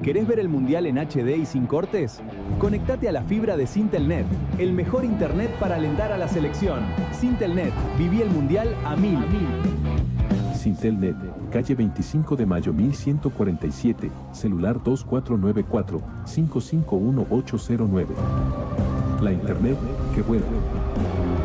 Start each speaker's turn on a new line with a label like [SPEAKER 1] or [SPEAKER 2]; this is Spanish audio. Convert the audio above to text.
[SPEAKER 1] ¿Querés ver el Mundial en HD y sin cortes? Conectate a la fibra de Sintelnet, el mejor internet para alentar a la selección. Sintelnet, viví el Mundial a 1000.
[SPEAKER 2] Sintelnet, calle 25 de Mayo 1147, celular 2494-551809. La internet que vuela.